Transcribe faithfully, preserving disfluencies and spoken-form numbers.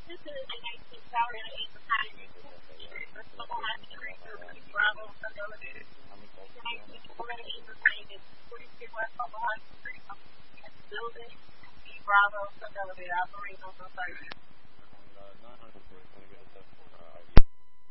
This is the nineteen Tower and eight behind the Global High Street Group, Bravo, Sunday. The nineteen Tower and eight behind it, forty-two West Global High Street, building, Bravo, Sunday, operating on the thirty. nine hundred, we're going to get a test for I D.